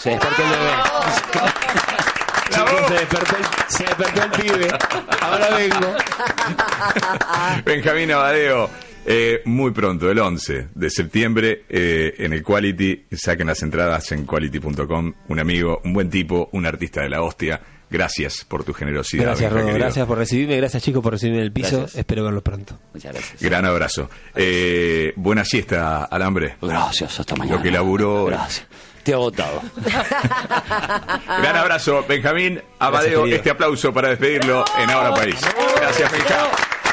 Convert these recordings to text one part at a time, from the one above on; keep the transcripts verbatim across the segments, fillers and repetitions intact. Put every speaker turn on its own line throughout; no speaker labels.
Se despertó el bebé. Chicos, se despertó, el, se despertó el pibe. Ahora vengo.
Benjamín Abadeo, eh, muy pronto, el once de septiembre, eh, en el Quality. Saquen las entradas en quality punto com. Un amigo, un buen tipo, un artista de la hostia. Gracias por tu generosidad.
Gracias,
Benja,
Rodo.
querido. Gracias
por recibirme. Gracias, chicos, por recibirme en el piso.
Gracias.
Espero verlos pronto.
Muchas gracias.
Gran abrazo. Eh, buena siesta, Alambre.
Gracias, hasta mañana.
Lo que laburó.
Gracias. Te he agotado.
Gran abrazo, Benjamín Abadeo.
Gracias,
este aplauso para despedirlo en Ahora País. Gracias, Benja.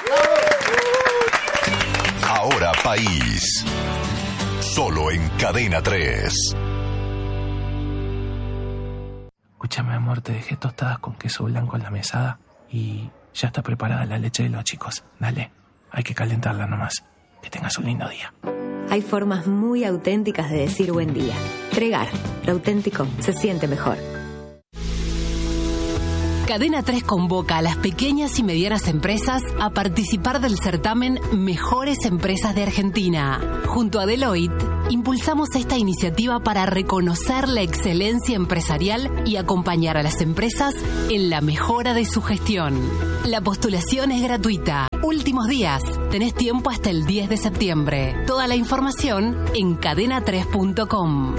Ahora País. Solo en Cadena tres.
Escúchame, amor, te dejé tostadas con queso blanco en la mesada y ya está preparada la leche de los chicos. Dale, hay que calentarla nomás. Que tengas un lindo día.
Hay formas muy auténticas de decir buen día. Tregar, lo auténtico se siente mejor.
Cadena tres convoca a las pequeñas y medianas empresas a participar del certamen Mejores Empresas de Argentina. Junto a Deloitte, impulsamos esta iniciativa para reconocer la excelencia empresarial y acompañar a las empresas en la mejora de su gestión. La postulación es gratuita. Últimos días. Tenés tiempo hasta el diez de septiembre. Toda la información en cadena tres punto com.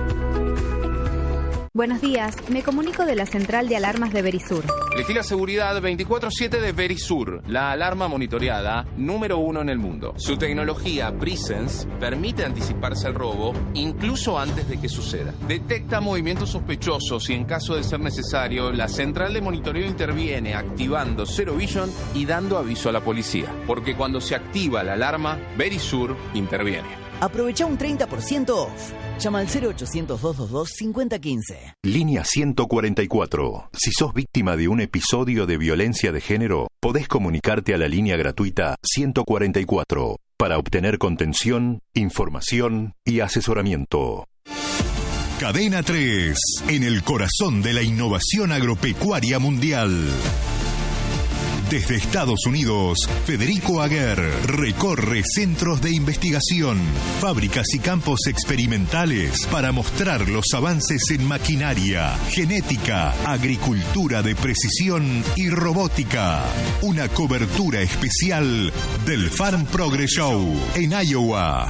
Buenos días, me comunico de la central de alarmas de Verisur.
Elegí la seguridad veinticuatro siete de Verisur, la alarma monitoreada número uno en el mundo. Su tecnología Presence permite anticiparse al robo incluso antes de que suceda. Detecta movimientos sospechosos y en caso de ser necesario, la central de monitoreo interviene activando Zero Vision y dando aviso a la policía. Porque cuando se activa la alarma, Verisur interviene.
Aprovecha un treinta por ciento off. Llama al cero ochocientos, doscientos veintidós, cincuenta quince.
Línea ciento cuarenta y cuatro. Si sos víctima de un episodio de violencia de género, podés comunicarte a la línea gratuita ciento cuarenta y cuatro para obtener contención, información y asesoramiento.
Cadena tres, en el corazón de la innovación agropecuaria mundial. Desde Estados Unidos, Federico Aguer recorre centros de investigación, fábricas y campos experimentales para mostrar los avances en maquinaria, genética, agricultura de precisión y robótica. Una cobertura especial del Farm Progress Show en Iowa.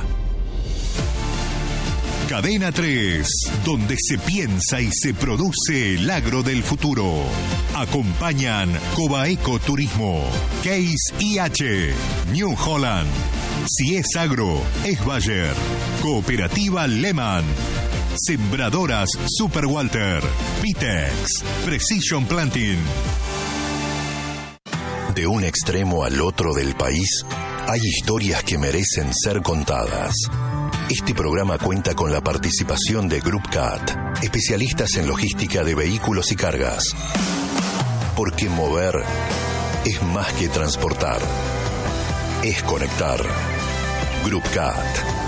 Cadena tres, donde se piensa y se produce el agro del futuro. Acompañan Cobaeco Turismo, Case I H, New Holland. Si es agro, es Bayer. Cooperativa Lehman. Sembradoras Super Walter. Pitex. Precision Planting.
De un extremo al otro del país, hay historias que merecen ser contadas. Este programa cuenta con la participación de Group C A T, especialistas en logística de vehículos y cargas. Porque mover es más que transportar, es conectar. Group C A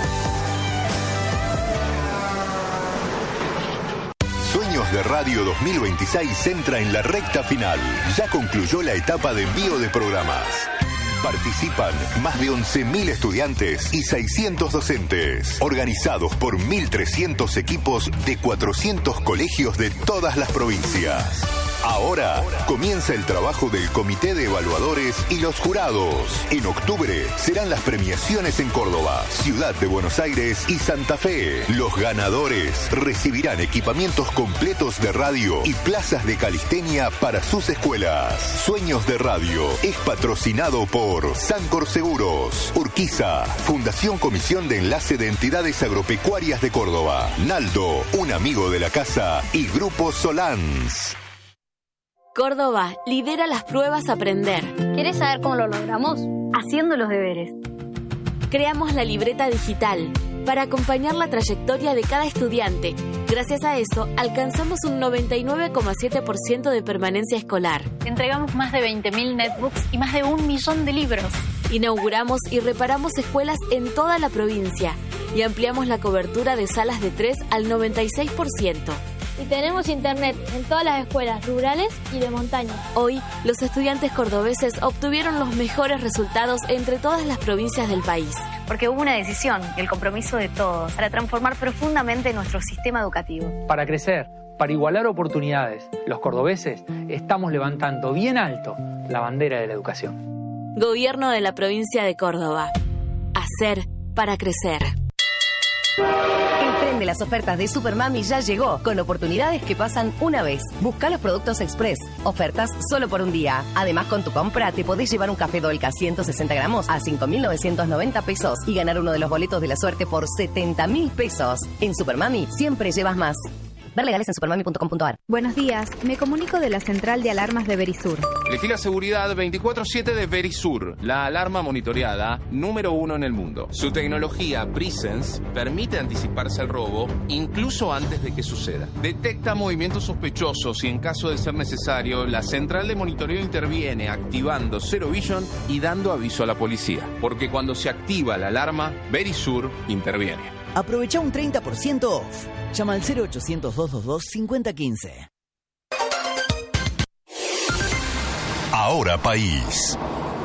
T. Sueños de Radio dos mil veintiséis entra en la recta final. Ya concluyó la etapa de envío de programas. Participan más de once mil estudiantes y seiscientos docentes, organizados por mil trescientos equipos de cuatrocientos colegios de todas las provincias. Ahora comienza el trabajo del Comité de Evaluadores y los jurados. En octubre serán las premiaciones en Córdoba, Ciudad de Buenos Aires y Santa Fe. Los ganadores recibirán equipamientos completos de radio y plazas de calistenia para sus escuelas. Sueños de Radio es patrocinado por Sancor Seguros, Urquiza, Fundación Comisión de Enlace de Entidades Agropecuarias de Córdoba, Naldo, un amigo de la casa y Grupo Solans.
Córdoba lidera las pruebas Aprender.
¿Quieres saber cómo lo logramos? Haciendo los deberes.
Creamos la libreta digital para acompañar la trayectoria de cada estudiante. Gracias a eso, alcanzamos un noventa y nueve coma siete por ciento de permanencia escolar.
Entregamos más de veinte mil netbooks y más de un millón de libros.
Inauguramos y reparamos escuelas en toda la provincia y ampliamos la cobertura de salas de tres al noventa y seis por ciento.
Y tenemos internet en todas las escuelas rurales y de montaña.
Hoy, los estudiantes cordobeses obtuvieron los mejores resultados entre todas las provincias del país.
porque hubo una decisión y el compromiso de todos para transformar profundamente nuestro sistema educativo.
Para crecer, para igualar oportunidades, los cordobeses estamos levantando bien alto la bandera de la educación.
Gobierno de la provincia de Córdoba. Hacer para crecer.
El tren de las ofertas de Supermami ya llegó, con oportunidades que pasan una vez. Busca los productos Express, ofertas solo por un día. Además, con tu compra te podés llevar un café Dolca ciento sesenta gramos a cinco mil novecientos noventa pesos y ganar uno de los boletos de la suerte por setenta mil pesos. En Supermami siempre llevas más. Ver legales en supermami punto com punto a r.
Buenos días, me comunico de la central de alarmas de Verisur.
Elegí la seguridad veinticuatro siete de Verisur, la alarma monitoreada número uno en el mundo. Su tecnología Presence permite anticiparse al robo incluso antes de que suceda. Detecta movimientos sospechosos y en caso de ser necesario, la central de monitoreo interviene activando Zero Vision y dando aviso a la policía. Porque cuando se activa la alarma, Verisur interviene.
Aprovecha un treinta por ciento off. Llama al cero ochocientos, doscientos veintidós, cincuenta quince.
Ahora País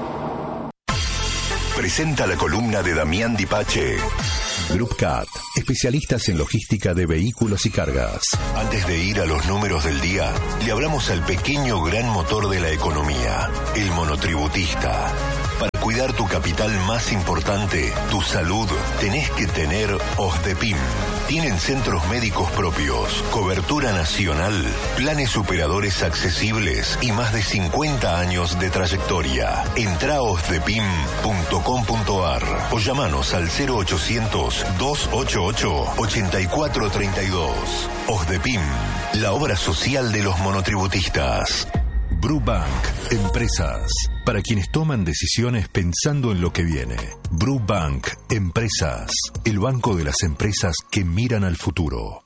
presenta la columna de Damián Dipache. Group Cat, especialistas en logística de vehículos y cargas. Antes de ir a los números del día, le hablamos al pequeño gran motor de la economía, el monotributista. Para cuidar tu capital más importante, tu salud, tenés que tener OSDEPIM. Tienen centros médicos propios, cobertura nacional, planes superadores accesibles y más de cincuenta años de trayectoria. Entrá a osdepim punto com punto a r o llamanos al cero ochocientos, doscientos ochenta y ocho, ochenta y cuatro treinta y dos. OSDEPIM, la obra social de los monotributistas. Brubank, empresas, para quienes toman decisiones pensando en lo que viene. Brubank, empresas, el banco de las empresas que miran al futuro.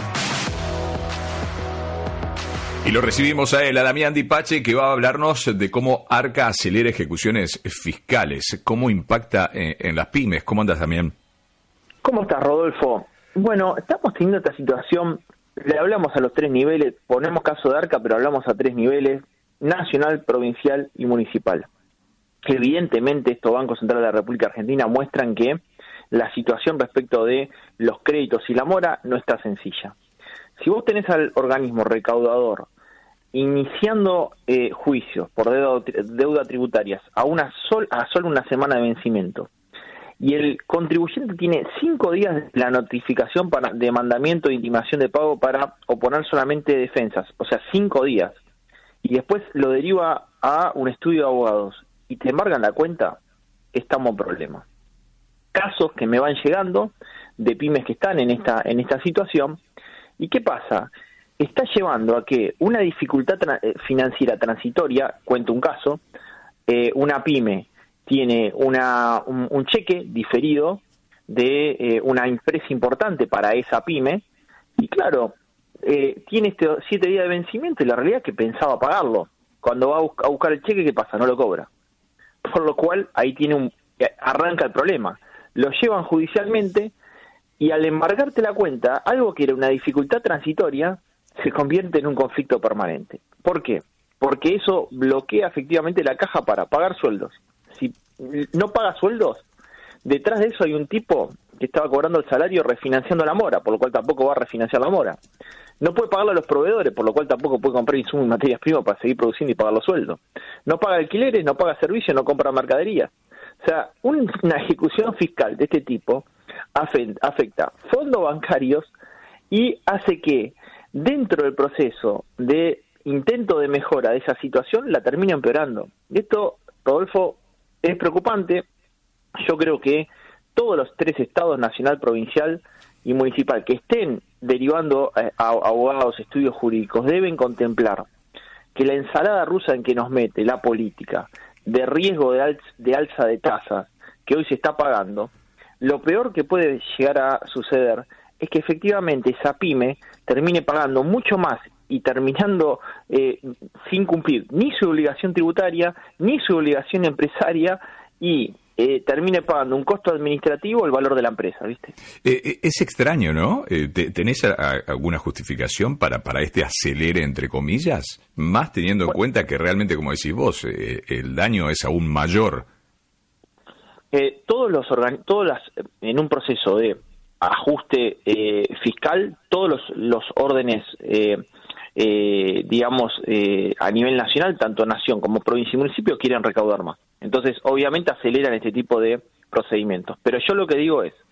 Y lo recibimos a él, a Damián Dipache, que va a hablarnos de cómo Arca acelera ejecuciones fiscales, cómo impacta en, en las pymes. ¿Cómo andas, Damián?
¿Cómo estás, Rodolfo? Bueno, estamos teniendo esta situación, le hablamos a los tres niveles, ponemos caso de Arca, pero hablamos a tres niveles: nacional, provincial y municipal. Evidentemente, estos bancos centrales de la República Argentina muestran que la situación respecto de los créditos y la mora no está sencilla. Si vos tenés al organismo recaudador iniciando eh, juicios por deuda, deuda tributarias a una sol, a solo una semana de vencimiento, y el contribuyente tiene cinco días de la notificación para, de mandamiento de intimación de pago para oponer solamente defensas, o sea, cinco días, y después lo deriva a un estudio de abogados y te embargan la cuenta, estamos en problema. Casos que me van llegando de pymes que están en esta en esta situación, ¿y qué pasa? Está llevando a que una dificultad tra- financiera transitoria, cuento un caso, eh, una pyme tiene una un, un cheque diferido de eh, una empresa importante para esa pyme, y claro, Eh, tiene este siete días de vencimiento y la realidad es que pensaba pagarlo. Cuando va a, bus- a buscar el cheque, ¿qué pasa? No lo cobra. Por lo cual, ahí tiene un arranca el problema. Lo llevan judicialmente y al embargarte la cuenta, algo que era una dificultad transitoria, se convierte en un conflicto permanente. ¿Por qué? Porque eso bloquea efectivamente la caja para pagar sueldos. Si no paga sueldos, detrás de eso hay un tipo que estaba cobrando el salario refinanciando la mora, por lo cual tampoco va a refinanciar la mora. No puede pagarle a los proveedores, por lo cual tampoco puede comprar insumos y materias primas para seguir produciendo y pagar los sueldos. No paga alquileres, no paga servicios, no compra mercaderías. O sea, un, una ejecución fiscal de este tipo afecta fondos bancarios y hace que dentro del proceso de intento de mejora de esa situación la termine empeorando. Esto, Rodolfo, es preocupante. Yo creo que todos los tres estados, nacional, provincial y municipal, que estén derivando a, a abogados, estudios jurídicos, deben contemplar que la ensalada rusa en que nos mete la política de riesgo de, al, de alza de tasas que hoy se está pagando, lo peor que puede llegar a suceder es que efectivamente esa pyme termine pagando mucho más y terminando eh, sin cumplir ni su obligación tributaria ni su obligación empresaria y Eh, termine pagando un costo administrativo el valor de la empresa, ¿viste?
Eh, es extraño, ¿no? Eh, ¿Tenés a, a, alguna justificación para, para este acelere, entre comillas? Más teniendo en cuenta que realmente, como decís vos, eh, el daño es aún mayor.
eh, todos los organ todas las, en un proceso de ajuste eh, fiscal, todos los, los órdenes, eh, eh, digamos, eh, a nivel nacional, tanto nación como provincia y municipio, quieren recaudar más. Entonces, obviamente, aceleran este tipo de procedimientos. Pero yo lo que digo es,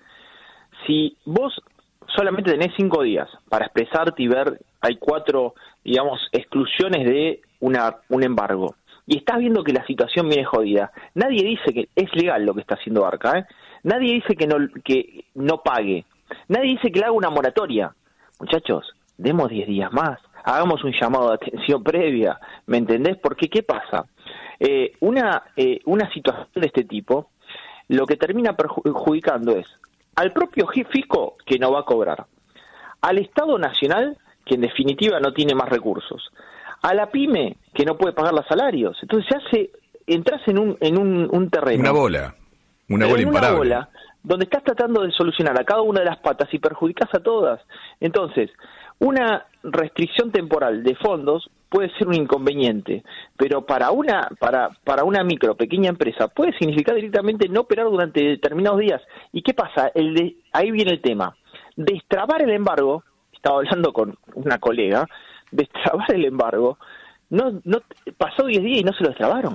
si vos solamente tenés cinco días para expresarte y ver, hay cuatro, digamos, exclusiones de una un embargo, y estás viendo que la situación viene jodida, nadie dice que es legal lo que está haciendo Arca, ¿eh? Nadie dice que no que no pague, nadie dice que le haga una moratoria. Muchachos, demos diez días más, hagamos un llamado de atención previa, ¿me entendés? Porque, ¿qué pasa? Eh, una, eh, una situación de este tipo, lo que termina perjudicando es al propio fisco, que no va a cobrar, al Estado Nacional, que en definitiva no tiene más recursos, a la pyme, que no puede pagar los salarios. Entonces se hace, entras en un, en un, un terreno.
Una bola, una bola
en
imparable.
Una bola donde estás tratando de solucionar a cada una de las patas y perjudicas a todas. Entonces, una restricción temporal de fondos puede ser un inconveniente, pero para una para para una micro, pequeña empresa puede significar directamente no operar durante determinados días. ¿Y qué pasa? El de, ahí viene el tema. Destrabar el embargo, estaba hablando con una colega, destrabar el embargo, no no pasó diez días y no se lo destrabaron.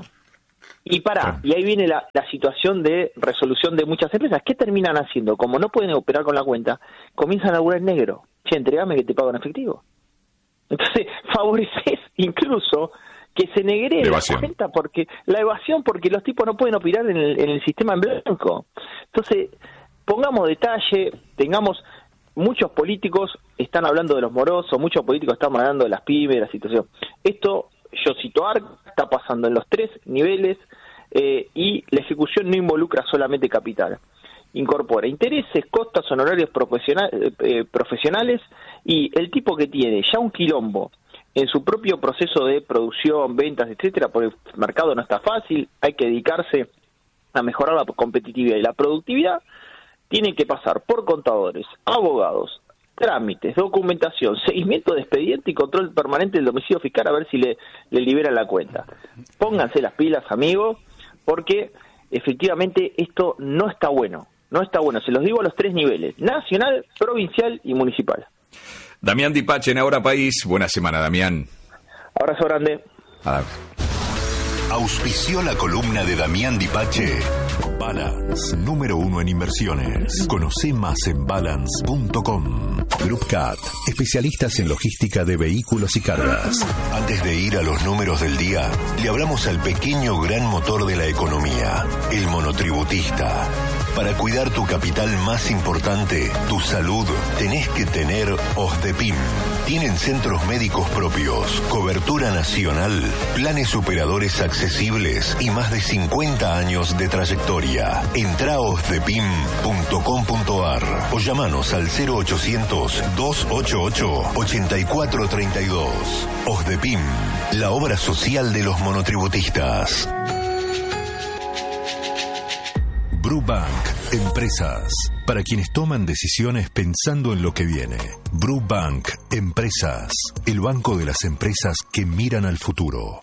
Y para, y ahí viene la, la situación de resolución de muchas empresas. ¿Qué terminan haciendo? Como no pueden operar con la cuenta, comienzan a laburar en negro. Che, entregame que te pago en efectivo. Entonces, favoreces incluso que se negree la cuenta, porque la evasión, porque los tipos no pueden operar en el, en el sistema en blanco. Entonces, pongamos detalle, tengamos... Muchos políticos están hablando de los morosos, muchos políticos están hablando de las pymes, de la situación. Esto, yo cito Arca, está pasando en los tres niveles eh, y la ejecución no involucra solamente capital. Incorpora intereses, costas, honorarios profesional, eh, profesionales y el tipo que tiene ya un quilombo en su propio proceso de producción, ventas, etcétera, porque el mercado no está fácil, hay que dedicarse a mejorar la competitividad y la productividad. Tienen que pasar por contadores, abogados, trámites, documentación, seguimiento de expediente y control permanente del domicilio fiscal a ver si le, le liberan la cuenta. Pónganse las pilas, amigos, porque efectivamente esto no está bueno. No está bueno, se los digo a los tres niveles, nacional, provincial y municipal.
Damián Dipache en Ahora País. Buena semana, Damián.
Abrazo grande.
Ah.
Auspició la columna de Damián Dipache. Balance, número uno en inversiones. Conoce más en balance punto com. Group Cat, especialistas en logística de vehículos y cargas. Antes de ir a los números del día, le hablamos al pequeño gran motor de la economía, el monotributista. Para cuidar tu capital más importante, tu salud, tenés que tener OSDEPIM. Tienen centros médicos propios, cobertura nacional, planes operadores accesibles y más de cincuenta años de trayectoria. Entra a osdepim punto com punto ar o llamanos al cero ochocientos, dos ochenta y ocho, ochenta y cuatro treinta y dos. OSDEPIM, la obra social de los monotributistas. Brubank, empresas, para quienes toman decisiones pensando en lo que viene. Brubank, empresas, el banco de las empresas que miran al futuro.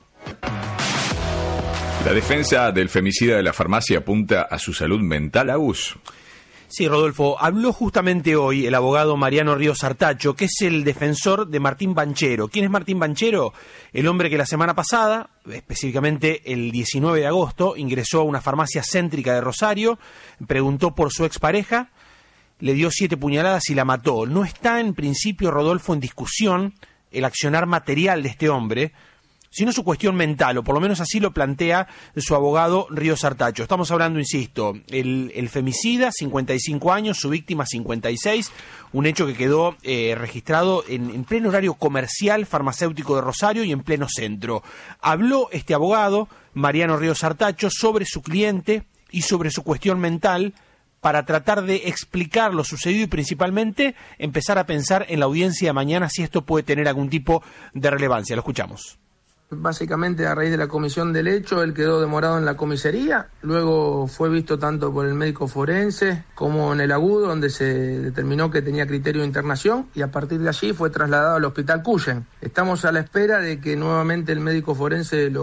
La defensa del femicida de la farmacia apunta a su salud mental, Agus.
Sí, Rodolfo, habló justamente hoy el abogado Mariano Ríos Artacho, que es el defensor de Martín Banchero. ¿Quién es Martín Banchero? El hombre que la semana pasada, específicamente el diecinueve de agosto, ingresó a una farmacia céntrica de Rosario, preguntó por su expareja, le dio siete puñaladas y la mató. No está en principio, Rodolfo, en discusión el accionar material de este hombre, sino su cuestión mental, o por lo menos así lo plantea su abogado Ríos Artacho. Estamos hablando, insisto, el, el femicida, cincuenta y cinco años, su víctima cincuenta y seis, un hecho que quedó eh, registrado en, en pleno horario comercial farmacéutico de Rosario y en pleno centro. Habló este abogado, Mariano Ríos Artacho, sobre su cliente y sobre su cuestión mental, para tratar de explicar lo sucedido y principalmente empezar a pensar en la audiencia de mañana si esto puede tener algún tipo de relevancia. Lo escuchamos.
Básicamente, a raíz de la comisión del hecho, él quedó demorado en la comisaría, luego fue visto tanto por el médico forense como en el agudo, donde se determinó que tenía criterio de internación, y a partir de allí fue trasladado al hospital Cuyen. Estamos a la espera de que nuevamente el médico forense lo,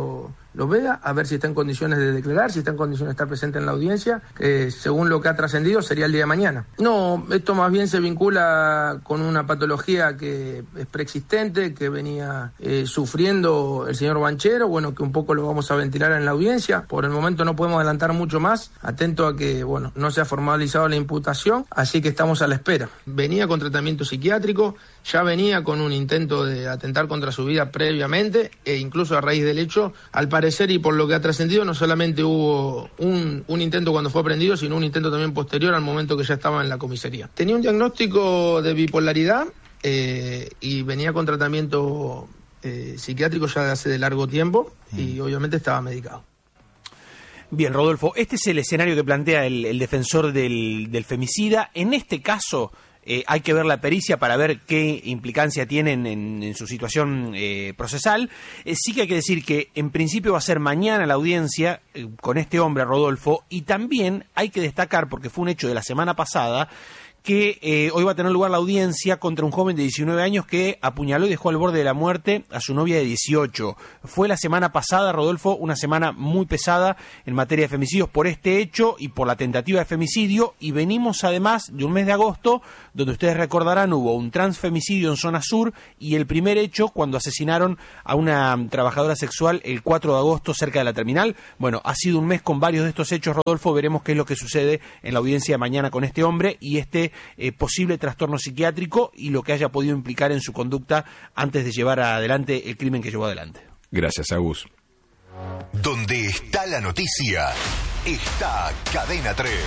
lo vea, a ver si está en condiciones de declarar, si está en condiciones de estar presente en la audiencia, que según lo que ha trascendido sería el día de mañana. No, esto más bien se vincula con una patología que es preexistente, que venía eh, sufriendo el señor Banchero, bueno, que un poco lo vamos a ventilar en la audiencia. Por el momento no podemos adelantar mucho más, atento a que, bueno, no se ha formalizado la imputación, así que estamos a la espera. Venía con tratamiento psiquiátrico, ya venía con un intento de atentar contra su vida previamente, e incluso a raíz del hecho, al parecer y por lo que ha trascendido, no solamente hubo un, un intento cuando fue aprendido, sino un intento también posterior al momento que ya estaba en la comisaría. Tenía un diagnóstico de bipolaridad eh, y venía con tratamiento eh, psiquiátrico ya de hace de largo tiempo y obviamente estaba medicado.
Bien, Rodolfo, este es el escenario que plantea el, el defensor del, del femicida. En este caso, eh, hay que ver la pericia para ver qué implicancia tienen en, en su situación eh, procesal. Eh, sí que hay que decir que en principio va a ser mañana la audiencia eh, con este hombre, Rodolfo, y también hay que destacar, porque fue un hecho de la semana pasada, que eh, hoy va a tener lugar la audiencia contra un joven de diecinueve años que apuñaló y dejó al borde de la muerte a su novia de dieciocho. Fue la semana pasada, Rodolfo, una semana muy pesada en materia de femicidios por este hecho y por la tentativa de femicidio, y venimos además de un mes de agosto donde ustedes recordarán hubo un transfemicidio en zona sur y el primer hecho cuando asesinaron a una trabajadora sexual el cuatro de agosto cerca de la terminal. Bueno, ha sido un mes con varios de estos hechos, Rodolfo. Veremos qué es lo que sucede en la audiencia de mañana con este hombre y este Eh, posible trastorno psiquiátrico y lo que haya podido implicar en su conducta antes de llevar adelante el crimen que llevó adelante.
Gracias, Agus.
Donde está la noticia, está Cadena tres.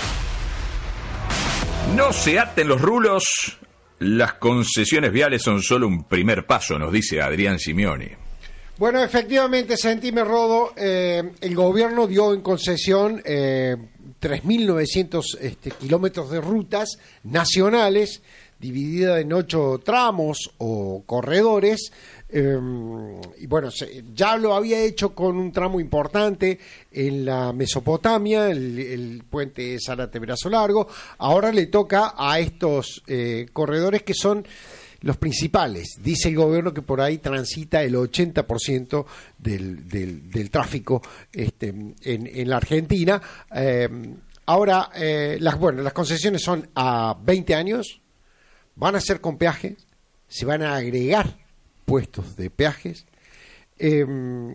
No se aten los rulos, las concesiones viales son solo un primer paso, nos dice Adrián Simeoni.
Bueno, efectivamente, Sentime Rodo, eh, el gobierno dio en concesión eh, tres mil novecientos este, kilómetros de rutas nacionales, dividida en ocho tramos o corredores, eh, y bueno, se, ya lo había hecho con un tramo importante en la Mesopotamia, el, el puente Zárate-Brazo Largo. Ahora le toca a estos eh, corredores que son los principales. Dice el gobierno que por ahí transita el ochenta por ciento del, del, del tráfico este, en, en la Argentina. Eh, ahora, eh, las, bueno, las concesiones son a veinte años, van a ser con peaje, se van a agregar puestos de peajes. Eh,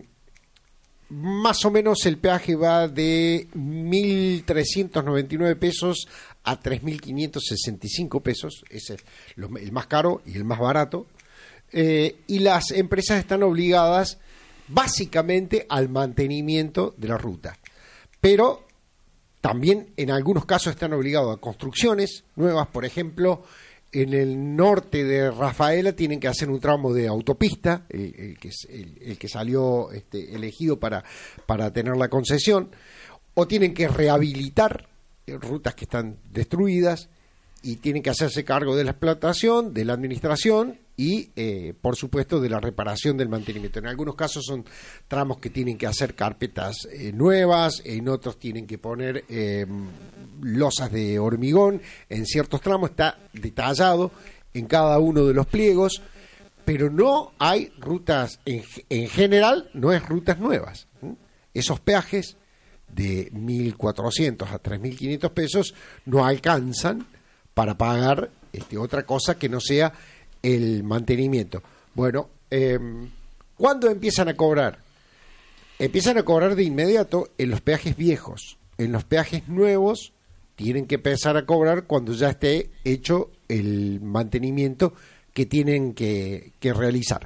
más o menos el peaje va de mil trescientos noventa y nueve pesos a tres mil quinientos sesenta y cinco pesos, ese es lo, el más caro y el más barato, eh, y las empresas están obligadas básicamente al mantenimiento de la ruta, pero también en algunos casos están obligados a construcciones nuevas. Por ejemplo, en el norte de Rafaela tienen que hacer un tramo de autopista, el, el, que, el, el que salió este, elegido para, para tener la concesión, o tienen que rehabilitar rutas que están destruidas y tienen que hacerse cargo de la explotación, de la administración y, eh, por supuesto, de la reparación del mantenimiento. En algunos casos son tramos que tienen que hacer carpetas eh, nuevas, en otros tienen que poner eh, losas de hormigón, en ciertos tramos está detallado en cada uno de los pliegos, pero no hay rutas, en, en general, no es rutas nuevas. ¿Mm? Esos peajes de mil cuatrocientos a tres mil quinientos pesos no alcanzan para pagar este, otra cosa que no sea el mantenimiento. Bueno, eh, ¿cuándo empiezan a cobrar? Empiezan a cobrar de inmediato en los peajes viejos. En los peajes nuevos tienen que empezar a cobrar cuando ya esté hecho el mantenimiento que tienen que, que realizar.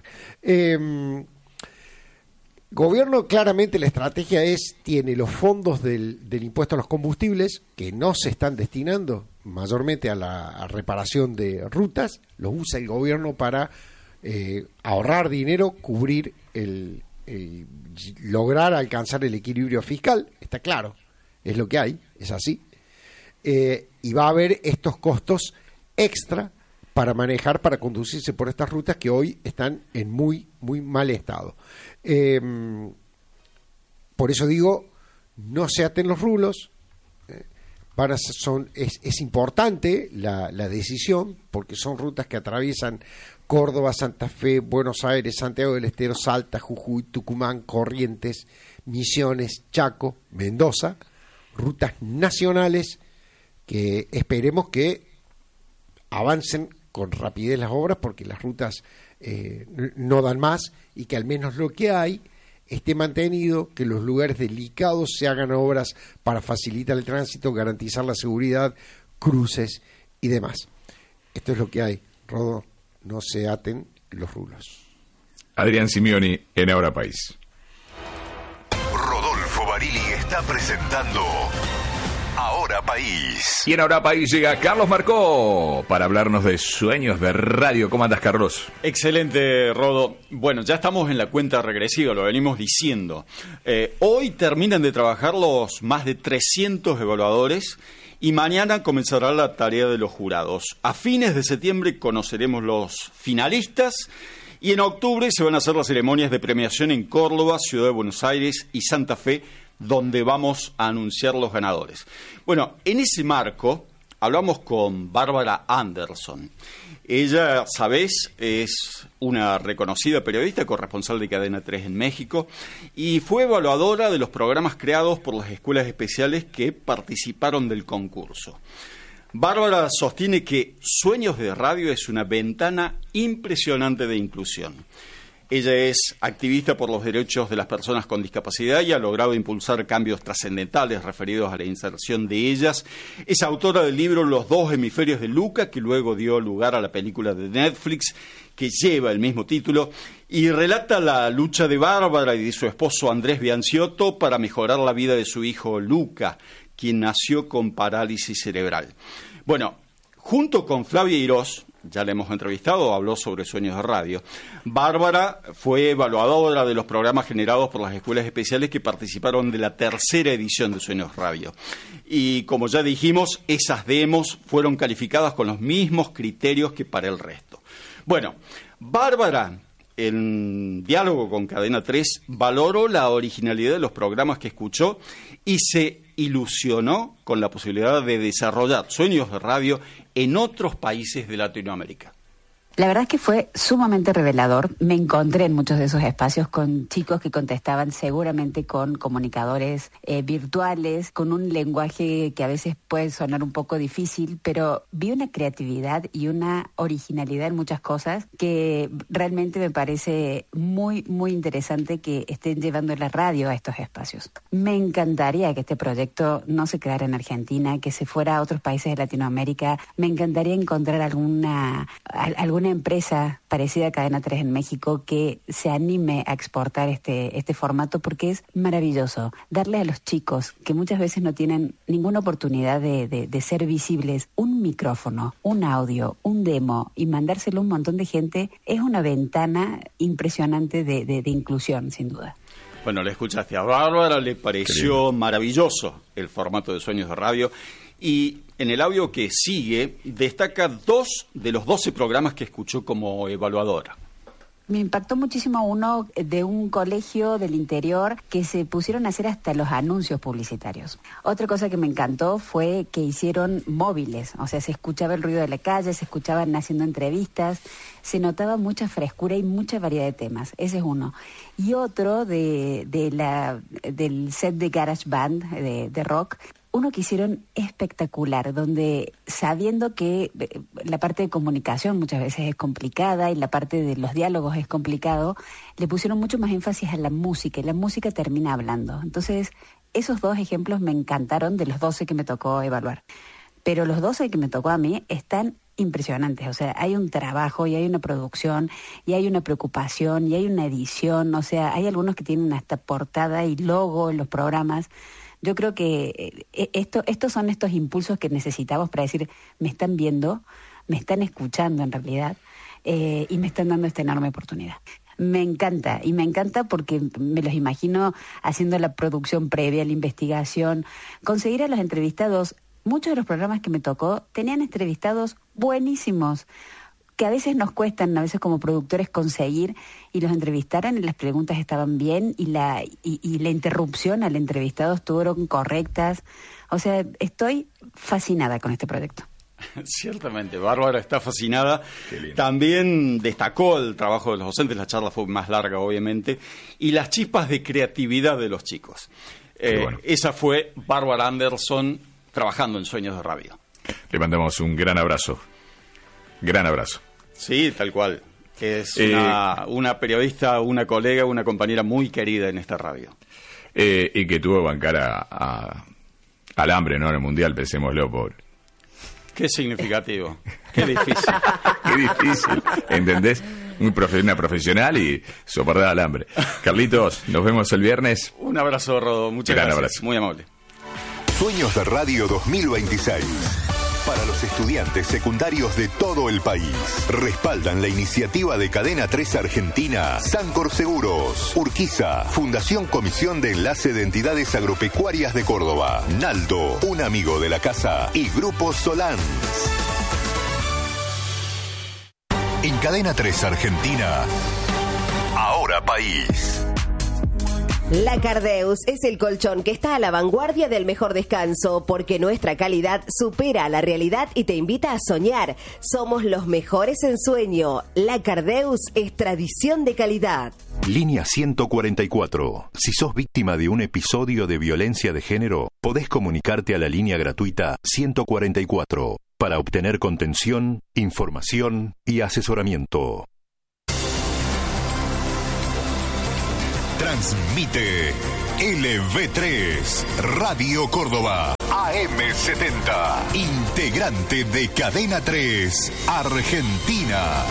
Eh, Gobierno, claramente la estrategia es, tiene los fondos del, del impuesto a los combustibles que no se están destinando mayormente a la a reparación de rutas, los usa el gobierno para eh, ahorrar dinero, cubrir el, el lograr alcanzar el equilibrio fiscal, está claro, es lo que hay, es así, eh, y va a haber estos costos extra para manejar, para conducirse por estas rutas que hoy están en muy, muy mal estado. Eh, por eso digo, no se aten los rulos, eh, van a ser- son, es, es importante la, la decisión, porque son rutas que atraviesan Córdoba, Santa Fe, Buenos Aires, Santiago del Estero, Salta, Jujuy, Tucumán, Corrientes, Misiones, Chaco, Mendoza, rutas nacionales que esperemos que avancen con rapidez las obras, porque las rutas eh, no dan más, y que al menos lo que hay esté mantenido, que los lugares delicados se hagan obras para facilitar el tránsito, garantizar la seguridad, cruces y demás. Esto es lo que hay. Rodo, no se aten los rulos.
Adrián Simeoni en Ahora País.
Rodolfo Barili está presentando Ahora País.
Y en Ahora País llega Carlos Marcó para hablarnos de sueños de radio. ¿Cómo andas, Carlos?
Excelente, Rodo. Bueno, ya estamos en la cuenta regresiva, lo venimos diciendo. Eh, hoy terminan de trabajar los más de trescientos evaluadores y mañana comenzará la tarea de los jurados. A fines de septiembre conoceremos los finalistas y en octubre se van a hacer las ceremonias de premiación en Córdoba, Ciudad de Buenos Aires y Santa Fe, donde vamos a anunciar los ganadores. Bueno, en ese marco hablamos con Bárbara Anderson. Ella, sabés, es una reconocida periodista, corresponsal de Cadena tres en México, y fue evaluadora de los programas creados por las escuelas especiales que participaron del concurso. Bárbara sostiene que Sueños de Radio es una ventana impresionante de inclusión. Ella es activista por los derechos de las personas con discapacidad y ha logrado impulsar cambios trascendentales referidos a la inserción de ellas. Es autora del libro Los dos hemisferios de Luca, que luego dio lugar a la película de Netflix, que lleva el mismo título, y relata la lucha de Bárbara y de su esposo Andrés Bianciotto para mejorar la vida de su hijo Luca, quien nació con parálisis cerebral. Bueno, junto con Flavia Irós, ya la hemos entrevistado, habló sobre Sueños de Radio. Bárbara fue evaluadora de los programas generados por las escuelas especiales que participaron de la tercera edición de Sueños Radio. Y como ya dijimos, esas demos fueron calificadas con los mismos criterios que para el resto. Bueno, Bárbara, en diálogo con Cadena tres, valoró la originalidad de los programas que escuchó y se ilusionó con la posibilidad de desarrollar Sueños de Radio en otros países de Latinoamérica.
La verdad es que fue sumamente revelador. Me encontré en muchos de esos espacios con chicos que contestaban seguramente con comunicadores eh, virtuales, con un lenguaje que a veces puede sonar un poco difícil, pero vi una creatividad y una originalidad en muchas cosas que realmente me parece muy, muy interesante que estén llevando la radio a estos espacios. Me encantaría que este proyecto no se quedara en Argentina, que se fuera a otros países de Latinoamérica. Me encantaría encontrar alguna, alguna una empresa parecida a Cadena tres en México que se anime a exportar este, este formato, porque es maravilloso darle a los chicos que muchas veces no tienen ninguna oportunidad de, de, de ser visibles un micrófono, un audio, un demo y mandárselo a un montón de gente. Es una ventana impresionante de, de, de inclusión, sin duda.
Bueno, le escuchaste a Bárbara, le pareció maravilloso el formato de Sueños de Radio. Y en el audio que sigue, destaca dos de los doce programas que escuchó como evaluadora.
Me impactó muchísimo uno de un colegio del interior que se pusieron a hacer hasta los anuncios publicitarios. Otra cosa que me encantó fue que hicieron móviles, o sea, se escuchaba el ruido de la calle, se escuchaban haciendo entrevistas, se notaba mucha frescura y mucha variedad de temas. Ese es uno. Y otro de, de la, del set de Garage Band, de, de rock, uno que hicieron espectacular, donde sabiendo que la parte de comunicación muchas veces es complicada y la parte de los diálogos es complicado, le pusieron mucho más énfasis a la música y la música termina hablando. Entonces, esos dos ejemplos me encantaron de los doce que me tocó evaluar. Pero los doce que me tocó a mí están impresionantes. O sea, hay un trabajo y hay una producción y hay una preocupación y hay una edición. O sea, hay algunos que tienen hasta portada y logo en los programas. Yo creo que esto, estos son estos impulsos que necesitamos para decir, me están viendo, me están escuchando en realidad, eh, y me están dando esta enorme oportunidad. Me encanta, y me encanta porque me los imagino haciendo la producción previa, la investigación, conseguir a los entrevistados. Muchos de los programas que me tocó tenían entrevistados buenísimos, que a veces nos cuestan, a veces como productores, conseguir, y los entrevistaran y las preguntas estaban bien y la, y, y la interrupción al entrevistado estuvieron correctas. O sea, estoy fascinada con este proyecto.
Ciertamente, Bárbara está fascinada. También destacó el trabajo de los docentes, la charla fue más larga obviamente, y las chispas de creatividad de los chicos. Eh, bueno. Esa fue Bárbara Anderson trabajando en Sueños de Radio.
Le mandamos un gran abrazo. Gran abrazo.
Sí, tal cual. Es
eh,
una, una periodista, una colega, una compañera muy querida en esta radio.
Eh, y que tuvo que bancar a, a, al hambre, ¿no? En el Mundial, pensémoslo, pobre.
Qué significativo. Qué difícil.
Qué difícil. ¿Entendés? Muy profe- una profesional y soportar al hambre. Carlitos, nos vemos el viernes.
Un abrazo, Rodo. Muchas
gran
gracias.
Abrazo.
Muy amable.
Sueños de Radio dos mil veintiséis. Para los estudiantes secundarios de todo el país. Respaldan la iniciativa de Cadena tres Argentina, Sancor Seguros, Urquiza, Fundación Comisión de Enlace de Entidades Agropecuarias de Córdoba, Naldo, un amigo de la casa y Grupo Solans. En Cadena tres Argentina, Ahora País.
La Cardeus es el colchón que está a la vanguardia del mejor descanso porque nuestra calidad supera la realidad y te invita a soñar. Somos los mejores en sueño. La Cardeus es tradición de calidad.
Línea ciento cuarenta y cuatro. Si sos víctima de un episodio de violencia de género, podés comunicarte a la línea gratuita ciento cuarenta y cuatro para obtener contención, información y asesoramiento. Transmite L V tres, Radio Córdoba, A M setenta, integrante de Cadena tres, Argentina.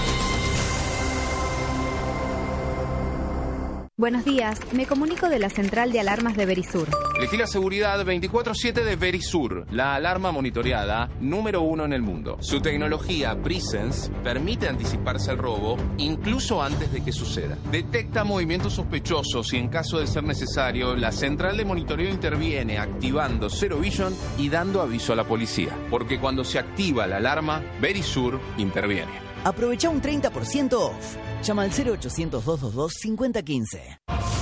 Buenos días, me comunico de la central de alarmas de Verisur.
Elegí la seguridad veinticuatro siete de Verisur, la alarma monitoreada número uno en el mundo. Su tecnología Presence permite anticiparse al robo incluso antes de que suceda. Detecta movimientos sospechosos y en caso de ser necesario, la central de monitoreo interviene activando Zero Vision y dando aviso a la policía. Porque cuando se activa la alarma, Verisur interviene.
Aprovecha un treinta por ciento off. Llama al cero ochocientos, doscientos veintidós, cincuenta quince.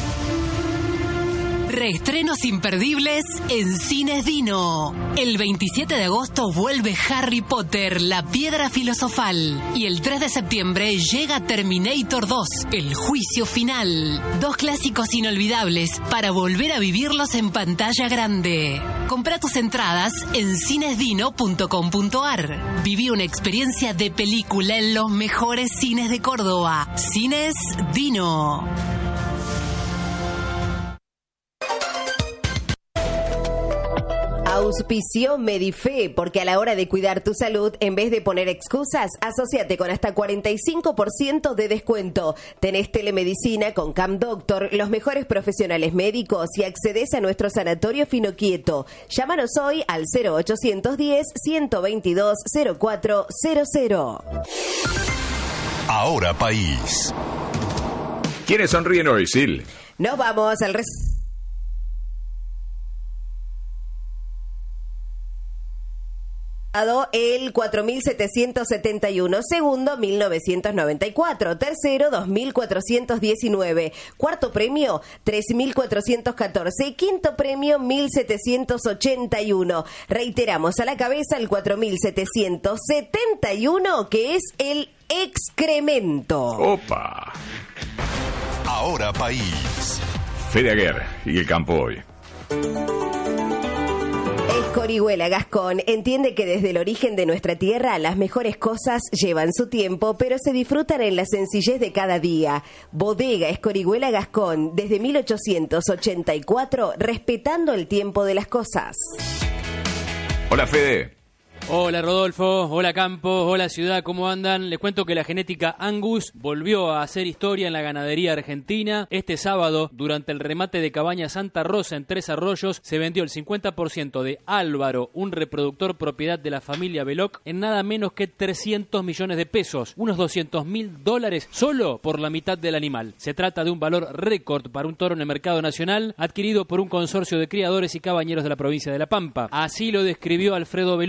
Reestrenos imperdibles en Cines Dino. El veintisiete de agosto vuelve Harry Potter, la piedra filosofal. Y el tres de septiembre llega Terminator dos, el juicio final. Dos clásicos inolvidables para volver a vivirlos en pantalla grande. Compra tus entradas en cines dino punto com punto a r. Viví una experiencia de película en los mejores cines de Córdoba. Cines Dino.
Auspició Medife, porque a la hora de cuidar tu salud, en vez de poner excusas, asóciate con hasta cuarenta y cinco por ciento de descuento. Tenés telemedicina con Cam Doctor, los mejores profesionales médicos y accedes a nuestro sanatorio Fino Quieto. Llámanos hoy al cero ochocientos diez, ciento veintidós, cero cuatro cero cero.
Ahora País.
¿Quiénes sonríen hoy, Sil?
Nos vamos al res... El cuatro mil setecientos setenta y uno, segundo mil novecientos noventa y cuatro, tercero dos mil cuatrocientos diecinueve, cuarto premio tres mil cuatrocientos catorce y quinto premio mil setecientos ochenta y uno. Reiteramos a la cabeza el cuatro mil setecientos setenta y uno, que es el excremento.
Opa.
Ahora País.
Fede Aguer y el campo hoy.
Escorihuela Gascón entiende que desde el origen de nuestra tierra las mejores cosas llevan su tiempo, pero se disfrutan en la sencillez de cada día. Bodega Escorihuela Gascón, desde mil ochocientos ochenta y cuatro, respetando el tiempo de las cosas.
Hola, Fede.
Hola Rodolfo, hola Campo, hola Ciudad, ¿cómo andan? Les cuento que la genética Angus volvió a hacer historia en la ganadería argentina. Este sábado, durante el remate de Cabaña Santa Rosa en Tres Arroyos, se vendió el cincuenta por ciento de Álvaro, un reproductor propiedad de la familia Veloc, en nada menos que trescientos millones de pesos, unos doscientos mil dólares solo por la mitad del animal. Se trata de un valor récord para un toro en el mercado nacional, adquirido por un consorcio de criadores y cabañeros de la provincia de La Pampa. Así lo describió Alfredo Veloc, el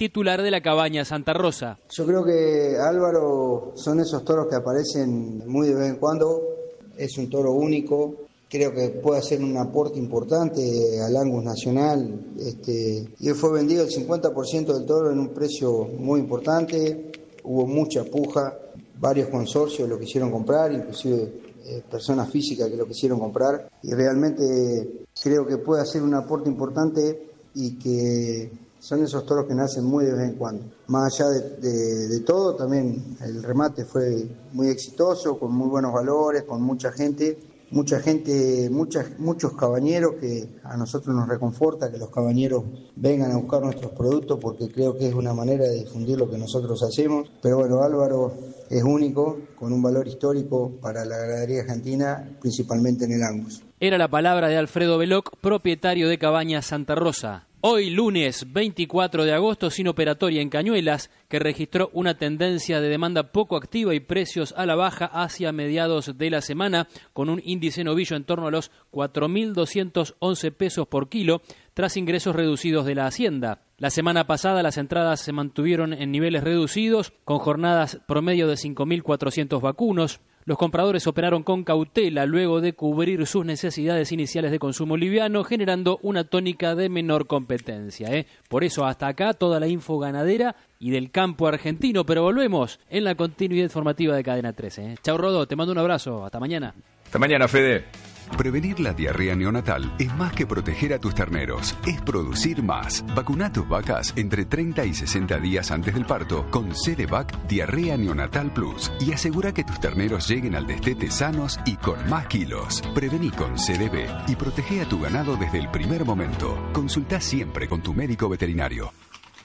titular de la cabaña Santa Rosa.
Yo creo que Álvaro son esos toros que aparecen muy de vez en cuando, es un toro único, creo que puede hacer un aporte importante al Angus nacional, este, y él fue vendido el cincuenta por ciento del toro en un precio muy importante, hubo mucha puja, varios consorcios lo quisieron comprar, inclusive eh, personas físicas que lo quisieron comprar, y realmente creo que puede hacer un aporte importante y que son esos toros que nacen muy de vez en cuando. Más allá de, de, de todo, también el remate fue muy exitoso, con muy buenos valores, con mucha gente, mucha gente, muchas, muchos cabañeros, que a nosotros nos reconforta que los cabañeros vengan a buscar nuestros productos, porque creo que es una manera de difundir lo que nosotros hacemos. Pero bueno, Álvaro es único, con un valor histórico para la ganadería argentina, principalmente en el Angus.
Era la palabra de Alfredo Veloc, propietario de Cabaña Santa Rosa. Hoy, lunes veinticuatro de agosto, sin operatoria en Cañuelas, que registró una tendencia de demanda poco activa y precios a la baja hacia mediados de la semana, con un índice novillo en torno a los cuatro mil doscientos once pesos por kilo, tras ingresos reducidos de la Hacienda. La semana pasada las entradas se mantuvieron en niveles reducidos, con jornadas promedio de cinco mil cuatrocientos vacunos. Los compradores operaron con cautela luego de cubrir sus necesidades iniciales de consumo liviano, generando una tónica de menor competencia. ¿eh? Por eso hasta acá toda la info ganadera y del campo argentino, pero volvemos en la continuidad informativa de Cadena trece. ¿eh? Chau Rodó, te mando un abrazo, hasta mañana.
Hasta mañana, Fede.
Prevenir la diarrea neonatal es más que proteger a tus terneros, es producir más. Vacuna tus vacas entre treinta y sesenta días antes del parto con Cedevac Diarrea Neonatal Plus y asegura que tus terneros lleguen al destete sanos y con más kilos. Prevení con C D B y protege a tu ganado desde el primer momento. Consulta siempre con tu médico veterinario.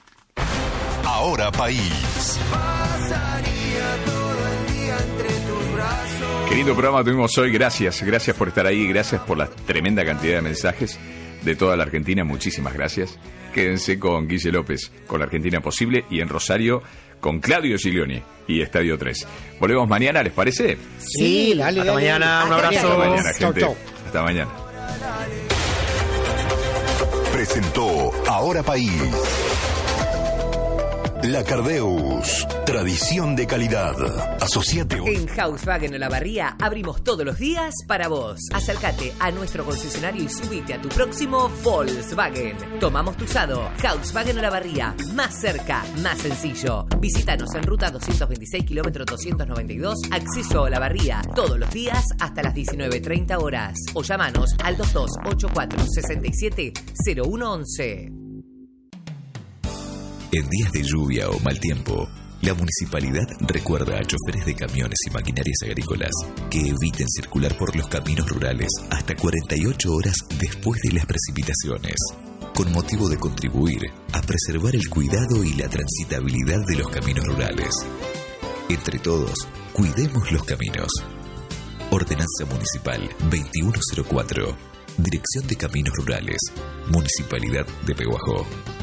Ahora País.
Pasaría todo el día entre tus brazos.
Qué lindo programa tuvimos hoy, gracias, gracias por estar ahí, gracias por la tremenda cantidad de mensajes de toda la Argentina, muchísimas gracias. Quédense con Guille López, con la Argentina Posible, y en Rosario con Claudio Giglioni y Estadio tres. Volvemos mañana, ¿les parece?
Sí, dale,
Hasta
dale.
mañana, un abrazo.
Hasta mañana,
Chau,
gente.
chau.
Hasta mañana.
Presentó Ahora País. La Cardeus, tradición de calidad. Asociate hoy.
En Volkswagen Olavarría abrimos todos los días para vos. Acércate a nuestro concesionario y subite a tu próximo Volkswagen. Tomamos tu usado. Volkswagen Olavarría, más cerca, más sencillo. Visítanos en ruta doscientos veintiséis, kilómetro doscientos noventa y dos, acceso a Olavarría, todos los días hasta las diecinueve treinta horas. O llamanos al dos dos ocho cuatro seis siete cero uno once.
En días de lluvia o mal tiempo, la municipalidad recuerda a choferes de camiones y maquinarias agrícolas que eviten circular por los caminos rurales hasta cuarenta y ocho horas después de las precipitaciones, con motivo de contribuir a preservar el cuidado y la transitabilidad de los caminos rurales. Entre todos, cuidemos los caminos. Ordenanza Municipal veintiuno cero cuatro, Dirección de Caminos Rurales, Municipalidad de Pehuajó.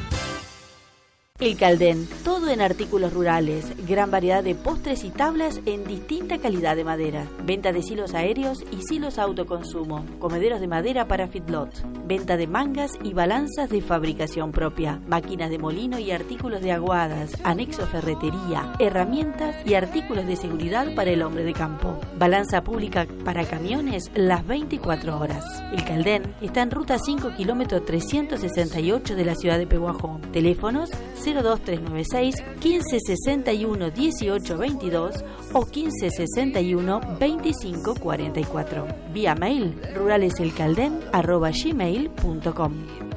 El Caldén, todo en artículos rurales, gran variedad de postres y tablas en distinta calidad de madera, venta de silos aéreos y silos autoconsumo, comederos de madera para feedlot, venta de mangas y balanzas de fabricación propia, máquinas de molino y artículos de aguadas, anexo ferretería, herramientas y artículos de seguridad para el hombre de campo, balanza pública para camiones las veinticuatro horas. El Caldén está en ruta cinco, kilómetro trescientos sesenta y ocho de la ciudad de Pehuajó. Teléfonos cero dos tres nueve seis, quince sesenta y uno, dieciocho veintidós o quince sesenta y uno, veinticinco cuarenta y cuatro. Vía mail ruraleselcalden arroba gmail punto com.